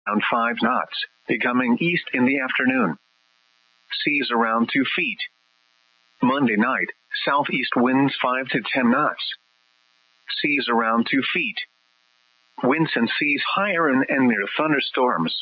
around 5 knots, becoming east in the afternoon. Seas around 2 feet. Monday night, southeast winds 5 to 10 knots. Seas around 2 feet. Winds and seas higher and near thunderstorms.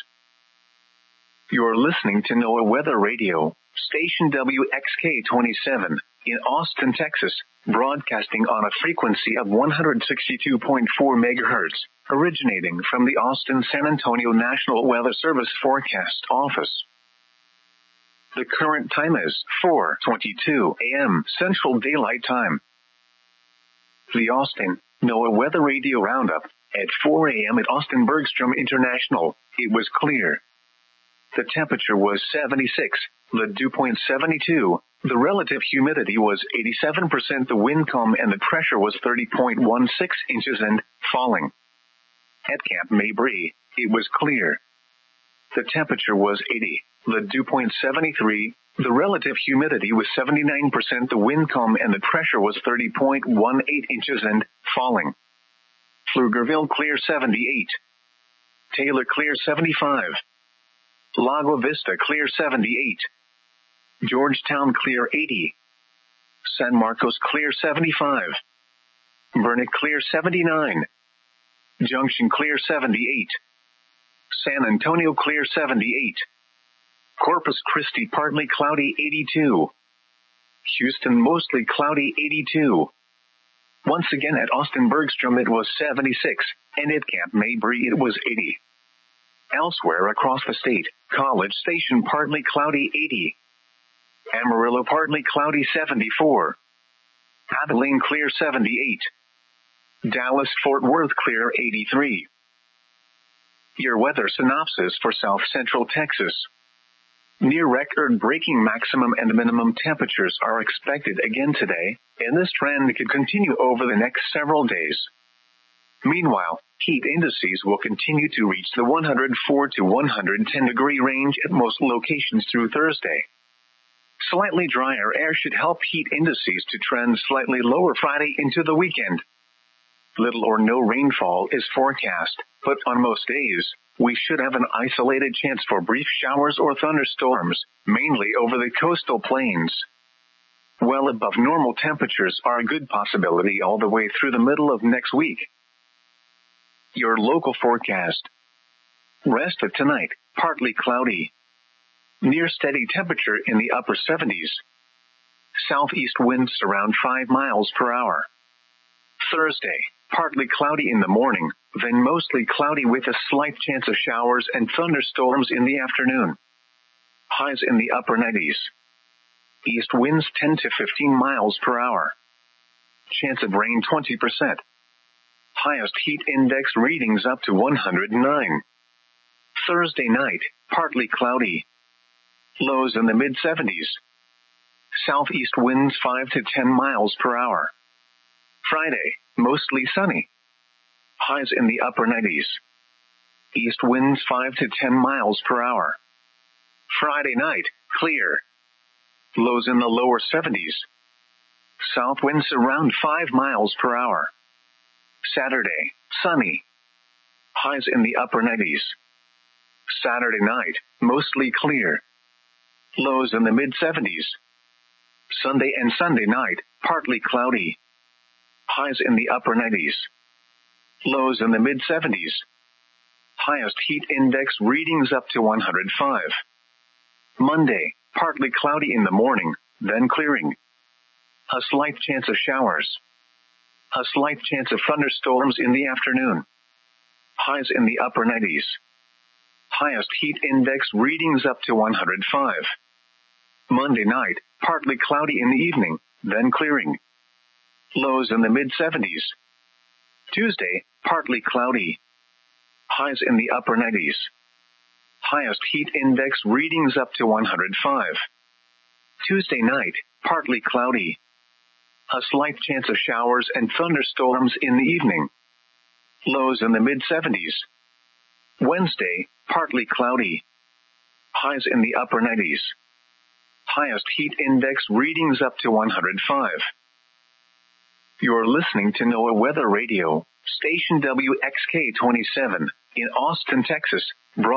You're listening to NOAA Weather Radio, station WXK-27, in Austin, Texas, broadcasting on a frequency of 162.4 MHz, originating from the Austin-San Antonio National Weather Service Forecast Office. The current time is 4:22 a.m. Central Daylight Time. The Austin NOAA Weather Radio Roundup. At 4 a.m. at Austin Bergstrom International, it was clear. The temperature was 76, the dew point 72, the relative humidity was 87%, the wind calm and the pressure was 30.16 inches and falling. At Camp Mabry, it was clear. The temperature was 80, the dew point 73, the relative humidity was 79%, the wind calm and the pressure was 30.18 inches and falling. Pflugerville clear 78. Taylor clear 75. Lago Vista clear 78. Georgetown clear 80. San Marcos clear 75. Burnet clear 79. Junction clear 78. San Antonio clear 78. Corpus Christi partly cloudy 82. Houston mostly cloudy 82. Once again at Austin Bergstrom it was 76, and at Camp Mabry it was 80. Elsewhere across the state, College Station partly cloudy 80. Amarillo partly cloudy 74. Abilene clear 78. Dallas-Fort Worth clear 83. Your weather synopsis for South Central Texas. Near record-breaking maximum and minimum temperatures are expected again today, and this trend could continue over the next several days. Meanwhile, heat indices will continue to reach the 104 to 110 degree range at most locations through Thursday. Slightly drier air should help heat indices to trend slightly lower Friday into the weekend. Little or no rainfall is forecast, but on most days, we should have an isolated chance for brief showers or thunderstorms, mainly over the coastal plains. Well above normal temperatures are a good possibility all the way through the middle of next week. Your local forecast. Rest of tonight, partly cloudy. Near steady temperature in the upper 70s. Southeast winds around 5 miles per hour. Thursday, partly cloudy in the morning, then mostly cloudy with a slight chance of showers and thunderstorms in the afternoon. Highs in the upper 90s. East winds 10 to 15 miles per hour. Chance of rain 20%. Highest heat index readings up to 109. Thursday night, partly cloudy. Lows in the mid-70s. Southeast winds 5 to 10 miles per hour. Friday, mostly sunny. Highs in the upper 90s. East winds 5 to 10 miles per hour. Friday night, clear. Lows in the lower 70s. South winds around 5 miles per hour. Saturday, sunny. Highs in the upper 90s. Saturday night, mostly clear. Lows in the mid-70s. Sunday and Sunday night, partly cloudy. Highs in the upper 90s. Lows in the mid-70s. Highest heat index readings up to 105. Monday, partly cloudy in the morning, then clearing. A slight chance of showers. A slight chance of thunderstorms in the afternoon. Highs in the upper 90s. Highest heat index readings up to 105. Monday night, partly cloudy in the evening, then clearing. Lows in the mid-70s. Tuesday, partly cloudy. Highs in the upper 90s. Highest heat index readings up to 105. Tuesday night, partly cloudy. A slight chance of showers and thunderstorms in the evening. Lows in the mid-70s. Wednesday, partly cloudy. Highs in the upper 90s. Highest heat index readings up to 105. You're listening to NOAA Weather Radio, station WXK-27, in Austin, Texas.